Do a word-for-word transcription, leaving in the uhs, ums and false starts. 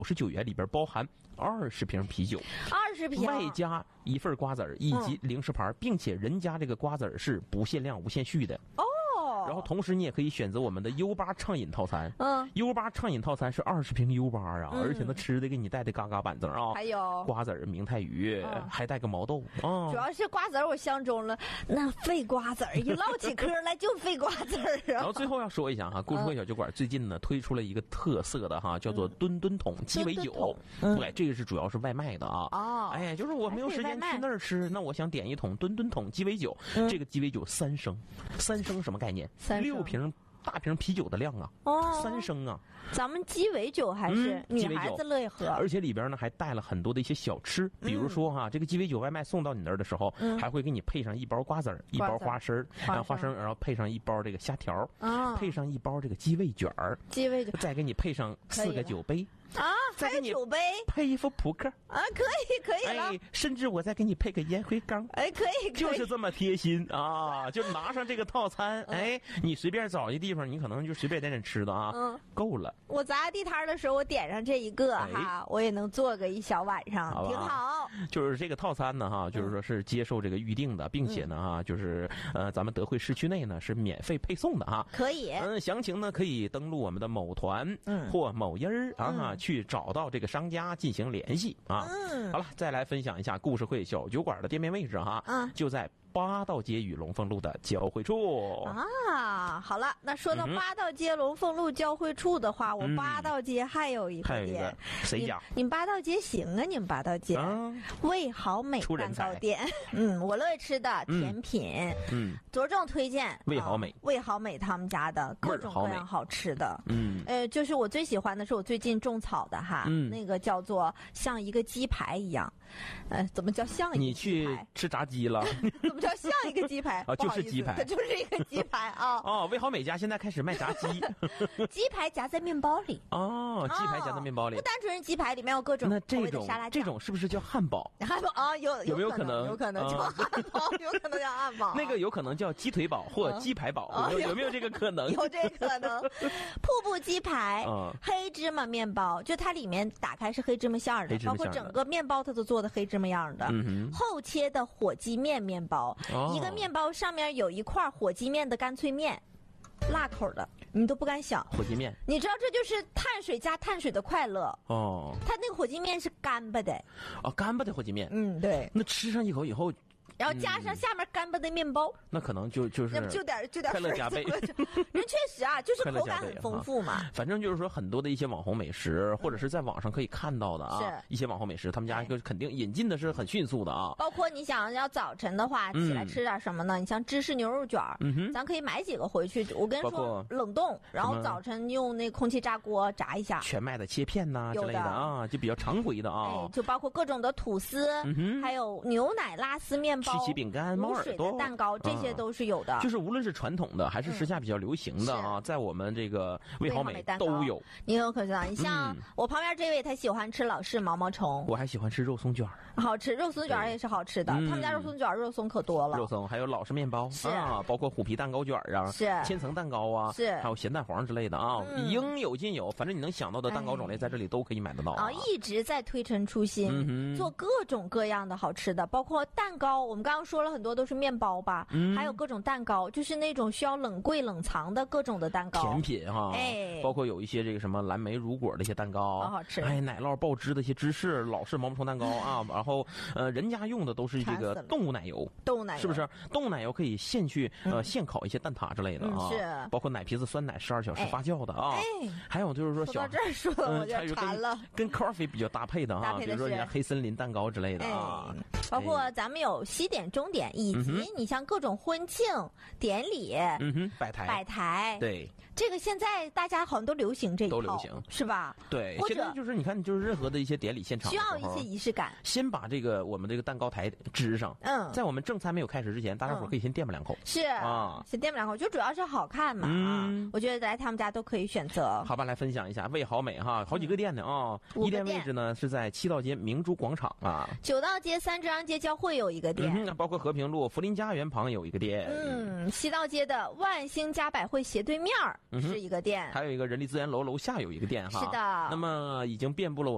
十九元里边包含二十瓶啤酒， 二十瓶， 外加一份瓜子儿以及零食盘，嗯、并且人家这个瓜子儿是不限量、无限续的哦。 然后同时你也可以选择我们的 U 八畅饮套餐， 嗯 ，U 八畅饮套餐是二十瓶 U 八啊，嗯、而且那吃的给你带的嘎嘎板正啊， 还有瓜子儿、明太鱼，嗯、还带个毛豆啊。 主要是瓜子儿，我相中了，那废瓜子儿一唠起嗑来就废瓜子儿啊。 然后最后要说一下哈，故事会小酒馆最近呢推出了一个特色的哈，叫做吨吨桶鸡尾酒， 嗯、 对，这个是主要是外卖的啊。 哦， 哎，就是我没有时间去那儿吃，那我想点一桶吨吨桶鸡尾酒，嗯、这个鸡尾酒三升，三升什么概念？ 三六瓶。大瓶啤酒的量啊， 哦， 三升啊！ 咱们鸡尾酒还是女孩子乐意喝， 嗯、而且里边呢还带了很多的一些小吃，比如说哈、啊，嗯、这个鸡尾酒外卖送到你那儿的时候，嗯、还会给你配上一包瓜子儿，一包花生，然后花生，然后配上一包这个虾条， 啊， 配上一包这个鸡尾卷儿， 鸡尾卷， 再给你配上四个酒杯。 啊，还有酒杯， 配一副扑克啊，可以可以了， 哎，甚至我再给你配个烟灰缸， 哎，可以，可以就是这么贴心啊！就拿上这个套餐，嗯、哎，你随便找一地方，你可能就随便点点吃的啊，嗯，够了。 我砸地摊的时候，我点上这一个、哎、哈，我也能做个一小晚上， 好挺好。 就是这个套餐呢，哈，就是说是接受这个预定的，并且呢，哈，就是呃，咱们德惠市区内呢是免费配送的哈， 可以。 嗯，详情呢可以登录我们的某团，嗯，或某音儿啊、嗯，去找到这个。这个商家进行联系啊，嗯，好了，再来分享一下故事会小酒馆的店面位置哈，嗯，就在八道街与龙凤路的交汇处啊。好了，那说到八道街龙凤路交汇处的话，嗯、我八道街还有一个店， 谁家？ 你们八道街行啊？你们八道街，啊、味好美蛋糕店，嗯，我乐意吃的甜品，嗯，着重推荐味好美， 啊、味好美他们家的各种各样好吃的，嗯，呃，就是我最喜欢的是我最近种草的哈，嗯。那个叫做像一个鸡排一样，呃，怎么叫像一个鸡排？ 你去吃炸鸡了？ 怎么叫像一个鸡排？ 啊，就是鸡排， 它就是一个鸡排啊！ 哦，味好美家现在开始卖炸鸡， 鸡排夹在面包里。 哦，鸡排夹在面包里， 不单纯是鸡排，里面有各种那这种沙拉酱。 这种是不是叫汉堡？ 汉堡啊，有有没有可能？ 有可能叫汉堡，有可能叫汉堡。 那个有可能叫鸡腿堡或鸡排堡，有有没有这个可能？ 有这可能。瀑布鸡排，黑芝麻面包，就它里面打开是黑芝麻馅儿的，包括整个面包它都做的黑芝麻样的。嗯、后切的火鸡面面包，哦、一个面包上面有一块火鸡面的干脆面，辣口的，你都不敢想。 火鸡面， 你知道这就是碳水加碳水的快乐哦。 它那个火鸡面是干巴的， 哦，干巴的火鸡面。 嗯，对。 那吃上一口以后。 然后加上下面干巴的面包， 嗯、那可能就就是就点就点快乐加倍。 人确实啊，就是口感很丰富嘛。 反正就是说很多的一些网红美食，或者是在网上可以看到的啊，一些网红美食，他们家就是肯定引进的是很迅速的啊。 包括你想要早晨的话起来吃点什么呢？嗯、你像芝士牛肉卷，嗯、咱可以买几个回去。我跟你说，冷冻，然后早晨用那空气炸锅炸一下。 全麦的切片呐、啊、之类的啊，就比较常规的啊。 哎，就包括各种的吐司，嗯、还有牛奶拉丝面包、 曲奇饼干。猫耳朵、 蛋糕，这些都是有的。 就是无论是传统的还是时下比较流行的啊，在我们这个味好美都有。 你有可知道？你像我旁边这位，他喜欢吃老式毛毛虫， 我还喜欢吃肉松卷， 好吃，肉松卷也是好吃的。他们家肉松卷肉松可多了， 肉松还有老式面包是啊，包括虎皮蛋糕卷啊， 是千层蛋糕啊， 是还有咸蛋黄之类的啊，应有尽有。反正你能想到的蛋糕种类在这里都可以买得到啊。一直在推陈出新，做各种各样的好吃的，包括蛋糕。我们刚刚说了很多都是面包吧。嗯、还有各种蛋糕，就是那种需要冷柜冷藏的各种的蛋糕， 甜品哈， 哎， 包括有一些这个什么蓝莓乳果的一些蛋糕， 好好吃， 哎，奶酪爆汁的一些芝士老式毛毛虫蛋糕啊，然后呃，人家用的都是这个动物奶油， 动物奶油是不是？动物奶油可以现去呃现烤一些蛋挞之类的啊， 嗯、是， 包括奶皮子酸奶十二小时发酵的啊， 哎， 还有就是说小说到这儿说的我就馋了， 跟 coffee 比较搭配的哈，比如说人家黑森林蛋糕之类的啊。 哎包括咱们有西点、中点，以及你像各种婚庆典礼， 嗯哼，摆台， 摆台， 对， 这个现在大家好像都流行这一套， 都流行是吧？ 对，现在就是你看，就是任何的一些典礼现场需要一些仪式感， 先把这个我们这个蛋糕台支上，嗯，在我们正餐没有开始之前，大家伙可以先垫吧两口， 是啊，先垫吧两口，就主要是好看嘛，嗯，我觉得来他们家都可以选择。 好吧，来分享一下味好美哈，好几个店呢啊，一店位置呢是在七道街明珠广场啊， 九道街三张街交汇有一个店， 嗯，包括和平路福林家园旁有一个店， 嗯，西道街的万兴家百汇斜对面是一个店， 还有一个人力资源楼楼下有一个店哈， 是的， 那么已经遍布了我